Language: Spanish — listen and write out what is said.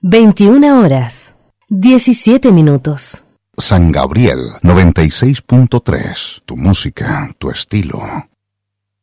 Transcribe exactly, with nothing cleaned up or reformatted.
veintiuna horas, diecisiete minutos. San Gabriel noventa y seis punto tres. Tu música, tu estilo.